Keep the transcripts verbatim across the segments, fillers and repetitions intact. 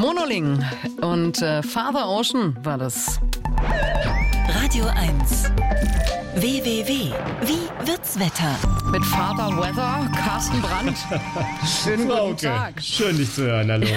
Monoling und äh, Father Ocean war das. Radio eins. W W W. Wie wird's Wetter? Mit Father Weather, Carsten Brandt. Schönen Frau guten Tag. Schön, dich zu hören. Hallo.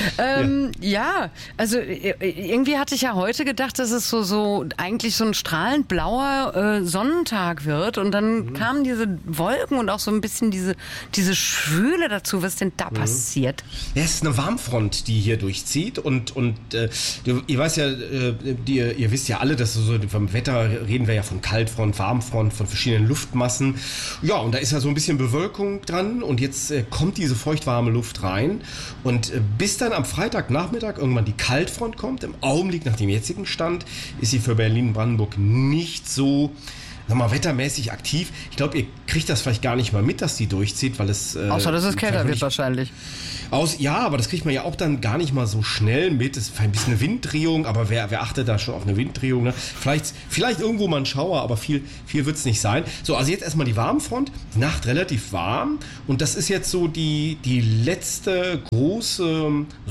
Ähm, ja. ja, also irgendwie hatte ich ja heute gedacht, dass es so, so eigentlich so ein strahlend blauer äh, Sonnentag wird. Und dann mhm. kamen diese Wolken und auch so ein bisschen diese, diese Schwüle dazu. Was ist denn da mhm. passiert? Ja, es ist eine Warmfront, die hier durchzieht. Und, und äh, ihr weiß ja, äh, die, ihr wisst ja alle, dass so vom Wetter reden wir ja von Kaltfront, Warmfront, von verschiedenen Luftmassen. Ja, und da ist ja so ein bisschen Bewölkung dran und jetzt äh, kommt diese feuchtwarme Luft rein und äh, bis dann am Freitagnachmittag irgendwann die Kaltfront kommt, im Augenblick nach dem jetzigen Stand, ist sie für Berlin-Brandenburg nicht so, sag mal, wettermäßig aktiv. Ich glaube, ihr kriegt das vielleicht gar nicht mal mit, dass die durchzieht, weil es... Äh, Außer, dass es kälter wird wahrscheinlich. Aus, ja, aber das kriegt man ja auch dann gar nicht mal so schnell mit. Es ist ein bisschen eine Winddrehung, aber wer, wer achtet da schon auf eine Winddrehung? Ne? Vielleicht, vielleicht irgendwo mal ein Schauer, aber viel, viel wird es nicht sein. So, also jetzt erstmal die Warmfront. Nacht relativ warm. Und das ist jetzt so die, die letzte große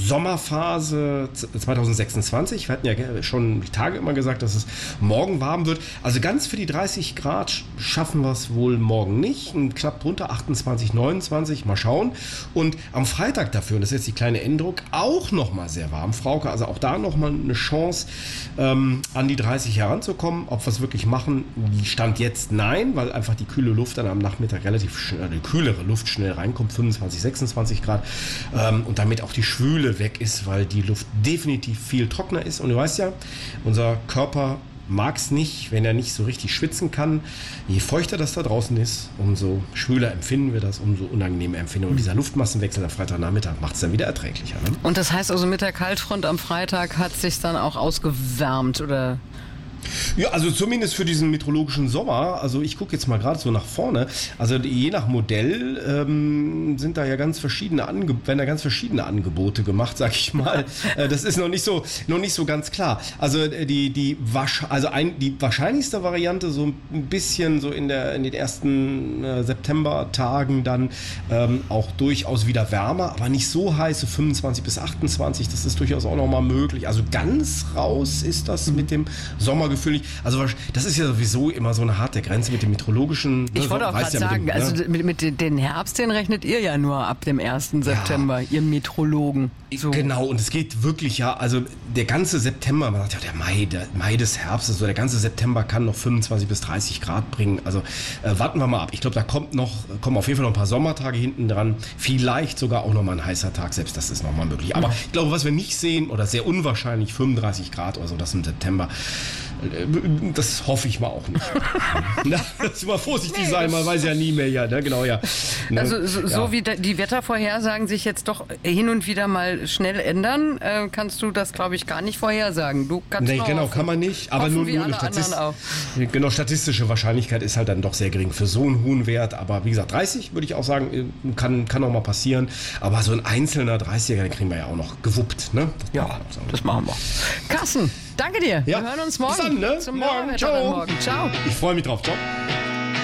Sommerphase zwanzig sechsundzwanzig. Wir hatten ja schon die Tage immer gesagt, dass es morgen warm wird. Also ganz für die dreißig Grad schaffen wir es wohl morgen nicht. Knapp drunter, achtundzwanzig, neunundzwanzig. Mal schauen. Und am Freitag dafür, und das ist jetzt die kleine Änderung, auch nochmal sehr warm, Frauke. Also auch da nochmal eine Chance, ähm, an die dreißig heranzukommen. Ob wir es wirklich machen, Stand jetzt nein, weil einfach die kühle Luft dann am Nachmittag relativ schnell, die kühlere Luft schnell reinkommt, fünfundzwanzig, sechsundzwanzig Grad. Ähm, und damit auch die Schwüle weg ist, weil die Luft definitiv viel trockener ist. Und du weißt ja, unser Körper mag es nicht, wenn er nicht so richtig schwitzen kann. Je feuchter das da draußen ist, umso schwüler empfinden wir das, umso unangenehmer empfinden wir. Und dieser Luftmassenwechsel am Freitagnachmittag macht es dann wieder erträglicher. Ne? Und das heißt also, mit der Kaltfront am Freitag hat es sich dann auch ausgewärmt, oder? Ja, also zumindest für diesen meteorologischen Sommer. Also ich gucke jetzt mal gerade so nach vorne. Also je nach Modell ähm, sind da ja ganz verschiedene Ange- werden da ganz verschiedene Angebote gemacht, sag ich mal. äh, das ist noch nicht so noch nicht so ganz klar. Also die die wasch- also ein, die wahrscheinlichste Variante so ein bisschen so in der in den ersten äh, Septembertagen dann ähm, auch durchaus wieder wärmer, aber nicht so heiß, so fünfundzwanzig bis achtundzwanzig. Das ist durchaus auch noch mal möglich. Also ganz raus ist das mit dem Sommer Gefühl nicht. Also das ist ja sowieso immer so eine harte Grenze mit dem meteorologischen. Ich ne, wollte auch gerade ja sagen, dem, ne? also mit, mit den Herbst, den rechnet ihr ja nur ab dem ersten September, ja. Ihr Meteorologen. So. Genau, und es geht wirklich ja, also der ganze September, man sagt ja, der Mai, der Mai des Herbstes, so der ganze September kann noch fünfundzwanzig bis dreißig Grad bringen. Also äh, warten wir mal ab. Ich glaube, da kommt noch, kommen auf jeden Fall noch ein paar Sommertage hinten dran. Vielleicht sogar auch noch mal ein heißer Tag, selbst das ist noch mal möglich. Aber ich glaube, was wir nicht sehen, oder sehr unwahrscheinlich, fünfunddreißig Grad oder so, das im September, das hoffe ich mal auch nicht. Na, lass mal vorsichtig nee, sein, man weiß ja nie mehr. Ja, ne? Genau, ja. Ne? Also so, ja. so wie die Wettervorhersagen sich jetzt doch hin und wieder mal schnell ändern, äh, kannst du das, glaube ich, gar nicht vorhersagen. Du kannst nee, genau, hoffen. kann man nicht. Aber Hoffen nur, wie nur alle eine Statist- auch. genau, statistische Wahrscheinlichkeit ist halt dann doch sehr gering für so einen hohen Wert. Aber wie gesagt, dreißig würde ich auch sagen, kann, kann auch mal passieren. Aber so ein einzelner dreißiger, den kriegen wir ja auch noch gewuppt. Ne? Das ja, das machen wir. Carsten, danke dir. Ja. Wir hören uns morgen. Bis dann, ne? Zum Morgen. Morgen. Ciao. Morgen. Ciao. Ich freue mich drauf. Ciao.